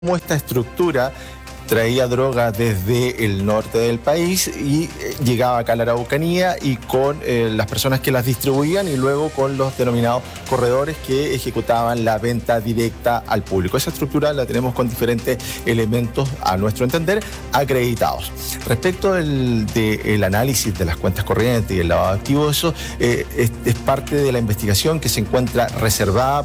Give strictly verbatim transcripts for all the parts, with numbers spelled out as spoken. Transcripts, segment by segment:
cómo esta estructura traía droga desde el norte del país y eh, llegaba acá a la Araucanía y con eh, las personas que las distribuían y luego con los denominados corredores que ejecutaban la venta directa al público. Esa estructura la tenemos con diferentes elementos, a nuestro entender, acreditados. Respecto del, del análisis de las cuentas corrientes y el lavado de activos, eso eh, es, es parte de la investigación que se encuentra reservada.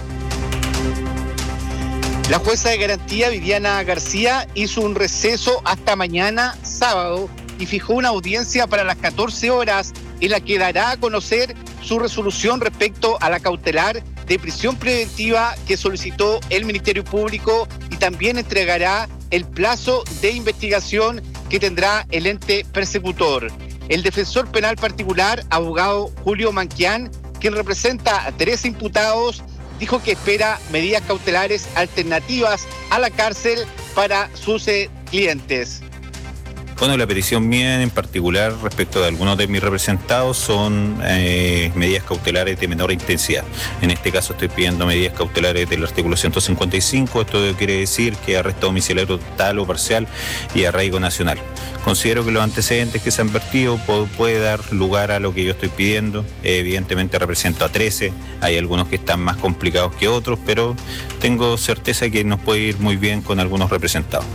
La jueza de garantía, Viviana García, hizo un receso hasta mañana, sábado, y fijó una audiencia para las catorce horas en la que dará a conocer su resolución respecto a la cautelar de prisión preventiva que solicitó el Ministerio Público y también entregará el plazo de investigación que tendrá el ente persecutor. El defensor penal particular, abogado Julio Manquián, quien representa a tres imputados, dijo que espera medidas cautelares alternativas a la cárcel para sus eh, clientes. Bueno, la petición mía en particular respecto de algunos de mis representados son eh, medidas cautelares de menor intensidad. En este caso estoy pidiendo medidas cautelares del artículo ciento cincuenta y cinco. Esto quiere decir que arresto domiciliario total o parcial y arraigo nacional. Considero que los antecedentes que se han vertido puede, puede dar lugar a lo que yo estoy pidiendo. Eh, evidentemente represento a trece, hay algunos que están más complicados que otros, pero tengo certeza que nos puede ir muy bien con algunos representados.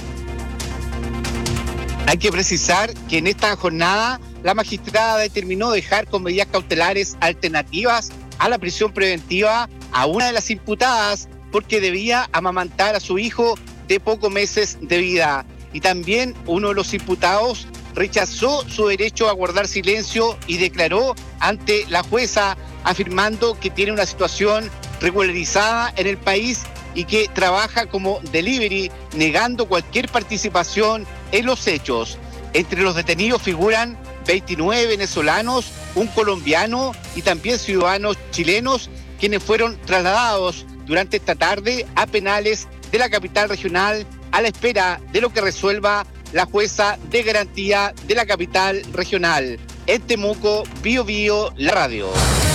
Hay que precisar que en esta jornada la magistrada determinó dejar con medidas cautelares alternativas a la prisión preventiva a una de las imputadas porque debía amamantar a su hijo de pocos meses de vida. Y también uno de los imputados rechazó su derecho a guardar silencio y declaró ante la jueza afirmando que tiene una situación regularizada en el país y que trabaja como delivery, negando cualquier participación en los hechos. Entre los detenidos figuran veintinueve venezolanos, un colombiano y también ciudadanos chilenos, quienes fueron trasladados durante esta tarde a penales de la capital regional a la espera de lo que resuelva la jueza de garantía de la capital regional. En Temuco, Bio Bio, la radio.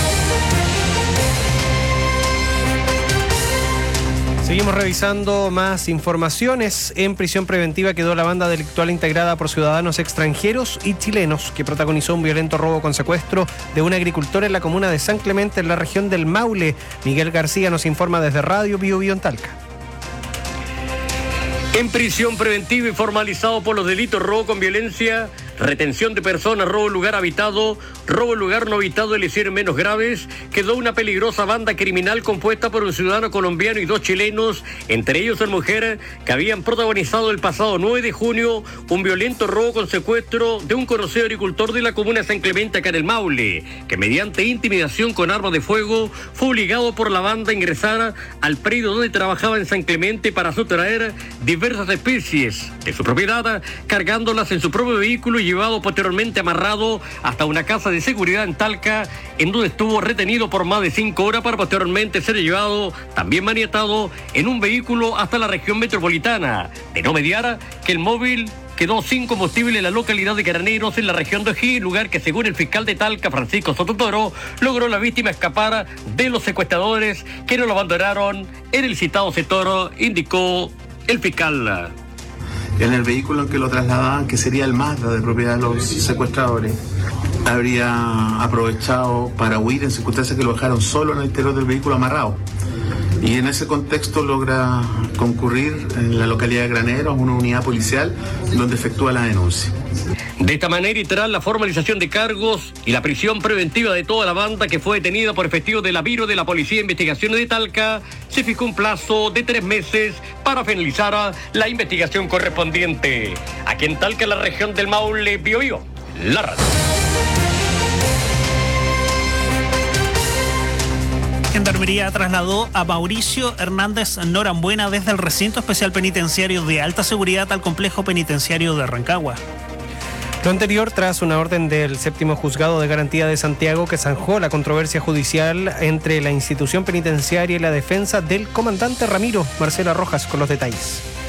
Seguimos revisando más informaciones. En prisión preventiva quedó la banda delictual integrada por ciudadanos extranjeros y chilenos que protagonizó un violento robo con secuestro de un agricultor en la comuna de San Clemente, en la región del Maule. Miguel García nos informa desde Radio Bio Bio en Talca. En prisión preventiva y formalizado por los delitos robo con violencia, retención de personas, robo en lugar habitado, robo en lugar no habitado y lesiones menos graves, quedó una peligrosa banda criminal compuesta por un ciudadano colombiano y dos chilenos, entre ellos una mujer, que habían protagonizado el pasado nueve de junio un violento robo con secuestro de un conocido agricultor de la comuna de San Clemente, acá en el Maule, que mediante intimidación con armas de fuego fue obligado por la banda a ingresar al predio donde trabajaba en San Clemente para sustraer diversas especies de su propiedad, cargándolas en su propio vehículo y llevado posteriormente amarrado hasta una casa de seguridad en Talca, en donde estuvo retenido por más de cinco horas para posteriormente ser llevado, también maniatado, en un vehículo hasta la región metropolitana. De no mediar que el móvil quedó sin combustible en la localidad de Caraneros, en la región de O'Higgins, lugar que, según el fiscal de Talca, Francisco Sototoro, logró la víctima escapar de los secuestradores que no lo abandonaron en el citado sector, indicó el fiscal. En el vehículo en que lo trasladaban, que sería el Mazda de propiedad de los secuestradores, habría aprovechado para huir en circunstancias que lo dejaron solo en el interior del vehículo amarrado. Y en ese contexto logra concurrir en la localidad de Graneros una unidad policial donde efectúa la denuncia. De esta manera, y tras la formalización de cargos y la prisión preventiva de toda la banda que fue detenida por efectivos de la Biro de la Policía de Investigaciones de Talca, se fijó un plazo de tres meses para finalizar la investigación correspondiente. Aquí en Talca, en la región del Maule, Bio Bio, la radio. Gendarmería trasladó a Mauricio Hernández Norambuena desde el recinto especial penitenciario de alta seguridad al complejo penitenciario de Rancagua. Lo anterior tras una orden del séptimo juzgado de garantía de Santiago que zanjó la controversia judicial entre la institución penitenciaria y la defensa del comandante Ramiro. Marcela Rojas con los detalles.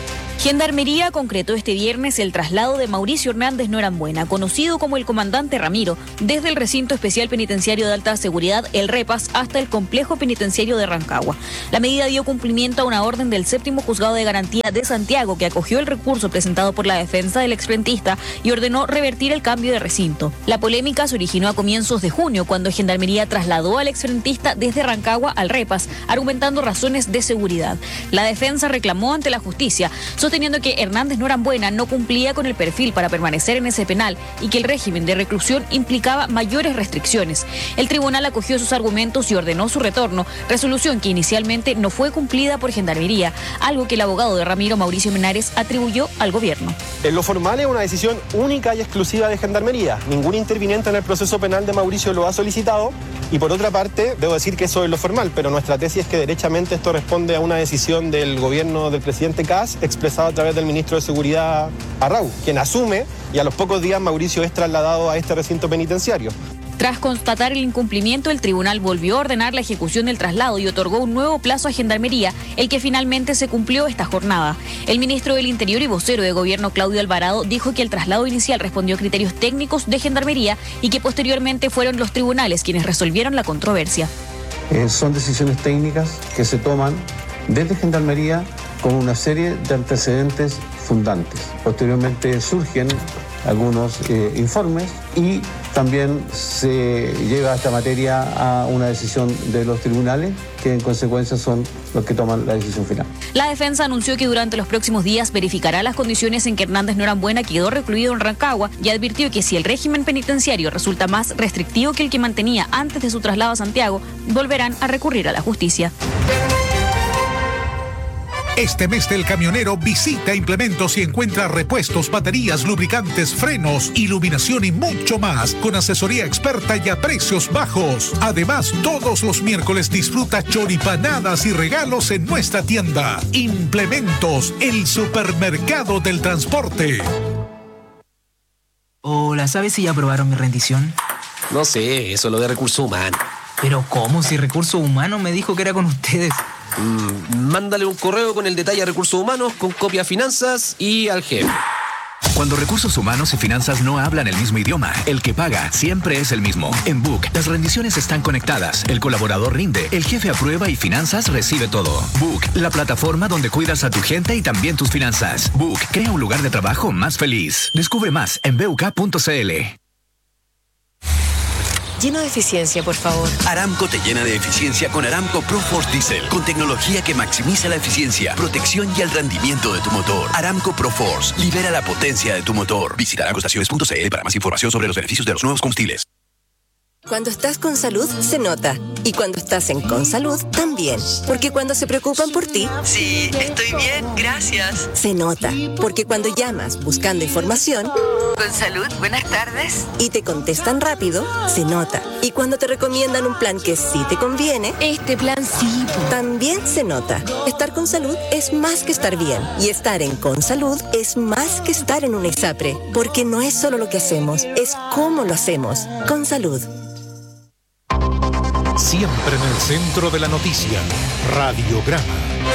Gendarmería concretó este viernes el traslado de Mauricio Hernández Norambuena, conocido como el comandante Ramiro, desde el recinto especial penitenciario de alta seguridad El Repas hasta el complejo penitenciario de Rancagua. La medida dio cumplimiento a una orden del séptimo juzgado de garantía de Santiago que acogió el recurso presentado por la defensa del exfrentista y ordenó revertir el cambio de recinto. La polémica se originó a comienzos de junio cuando Gendarmería trasladó al exfrentista desde Rancagua al Repas, argumentando razones de seguridad. La defensa reclamó ante la justicia, sosteniendo que Hernández Norambuena no cumplía con el perfil para permanecer en ese penal y que el régimen de reclusión implicaba mayores restricciones. El tribunal acogió sus argumentos y ordenó su retorno, resolución que inicialmente no fue cumplida por Gendarmería, algo que el abogado de Ramiro, Mauricio Menares, atribuyó al gobierno. En lo formal es una decisión única y exclusiva de Gendarmería. Ningún interviniente en el proceso penal de Mauricio lo ha solicitado y por otra parte, debo decir que eso es lo formal, pero nuestra tesis es que derechamente esto responde a una decisión del gobierno del presidente Kast expresada a través del ministro de Seguridad Arrau, quien asume y a los pocos días Mauricio es trasladado a este recinto penitenciario. Tras constatar el incumplimiento, el tribunal volvió a ordenar la ejecución del traslado y otorgó un nuevo plazo a Gendarmería, el que finalmente se cumplió esta jornada. El ministro del Interior y vocero de gobierno, Claudio Alvarado, dijo que el traslado inicial respondió a criterios técnicos de Gendarmería y que posteriormente fueron los tribunales quienes resolvieron la controversia. Eh, son decisiones técnicas que se toman desde Gendarmería con una serie de antecedentes fundantes. Posteriormente surgen algunos eh, informes y también se lleva esta materia a una decisión de los tribunales que en consecuencia son los que toman la decisión final. La defensa anunció que durante los próximos días verificará las condiciones en que Hernández Norambuena quedó recluido en Rancagua y advirtió que si el régimen penitenciario resulta más restrictivo que el que mantenía antes de su traslado a Santiago, volverán a recurrir a la justicia. Este mes del camionero visita Implementos y encuentra repuestos, baterías, lubricantes, frenos, iluminación y mucho más con asesoría experta y a precios bajos. Además, todos los miércoles disfruta choripanadas y regalos en nuestra tienda. Implementos, el supermercado del transporte. Hola, ¿sabes si ya aprobaron mi rendición? No sé, eso es lo de recursos humanos. ¿Pero cómo? Si Recursos Humanos me dijo que era con ustedes. Mm, mándale un correo con el detalle a Recursos Humanos, con copia a Finanzas y al jefe. Cuando Recursos Humanos y Finanzas no hablan el mismo idioma, el que paga siempre es el mismo. En Book, las rendiciones están conectadas, el colaborador rinde, el jefe aprueba y Finanzas recibe todo. Book, la plataforma donde cuidas a tu gente y también tus finanzas. Book, crea un lugar de trabajo más feliz. Descubre más en b u k punto c l. Lleno de eficiencia, por favor. Aramco te llena de eficiencia con Aramco ProForce Diesel, con tecnología que maximiza la eficiencia, protección y el rendimiento de tu motor. Aramco ProForce, libera la potencia de tu motor. Visita aramco estaciones punto c l para más información sobre los beneficios de los nuevos combustibles. Cuando estás con salud, se nota. Y cuando estás en Consalud, también. Porque cuando se preocupan por ti... Sí, estoy bien, gracias. Se nota. Porque cuando llamas buscando información... Consalud, buenas tardes. Y te contestan rápido, se nota. Y cuando te recomiendan un plan que sí te conviene... Este plan sí. También se nota. Estar con salud es más que estar bien. Y estar en Consalud es más que estar en una ISAPRE. Porque no es solo lo que hacemos, es cómo lo hacemos. Consalud. Siempre en el centro de la noticia, Radiograma.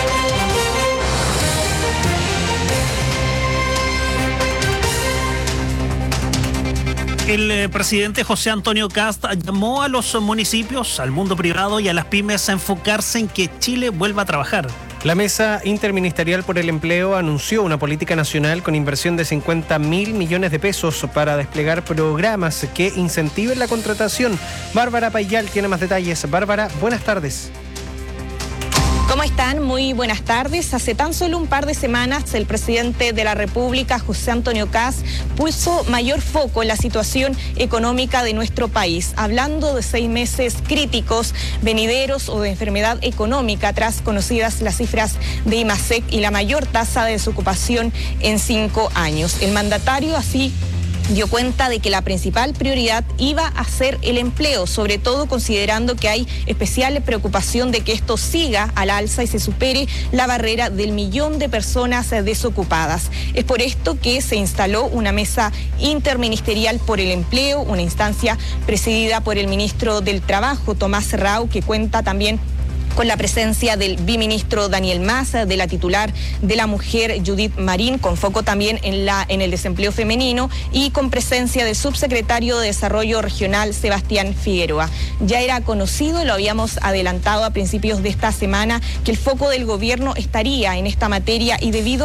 El eh, presidente José Antonio Kast llamó a los municipios, al mundo privado y a las pymes a enfocarse en que Chile vuelva a trabajar. La Mesa Interministerial por el Empleo anunció una política nacional con inversión de cincuenta mil millones de pesos para desplegar programas que incentiven la contratación. Bárbara Payal tiene más detalles. Bárbara, buenas tardes. ¿Cómo están? Muy buenas tardes. Hace tan solo un par de semanas el presidente de la República, José Antonio Kast, puso mayor foco en la situación económica de nuestro país, hablando de seis meses críticos, venideros o de enfermedad económica, tras conocidas las cifras de IMASEC y la mayor tasa de desocupación en cinco años. El mandatario así dio cuenta de que la principal prioridad iba a ser el empleo, sobre todo considerando que hay especial preocupación de que esto siga al alza y se supere la barrera del millón de personas desocupadas. Es por esto que se instaló una mesa interministerial por el empleo, una instancia presidida por el ministro del Trabajo, Tomás Rau, que cuenta también con la presencia del biministro Daniel Maza, de la titular de la mujer Judith Marín, con foco también en, la, en el desempleo femenino, y con presencia del subsecretario de Desarrollo Regional Sebastián Figueroa. Ya era conocido, lo habíamos adelantado a principios de esta semana, que el foco del gobierno estaría en esta materia, y debido